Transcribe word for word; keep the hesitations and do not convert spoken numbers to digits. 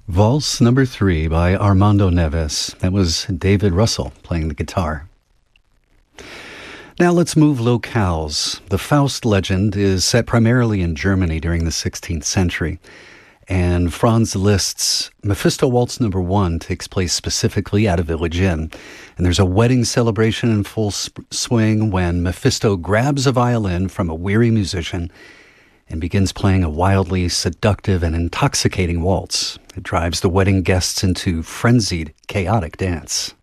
Valse number three by Armando Neves. That was David Russell playing the guitar. Now let's move locales. The Faust legend is set primarily in Germany during the sixteenth century. And Franz Liszt's Mephisto Waltz number one takes place specifically at a village inn. And there's a wedding celebration in full sp- swing when Mephisto grabs a violin from a weary musician and begins playing a wildly seductive and intoxicating waltz. It drives the wedding guests into frenzied, chaotic dance.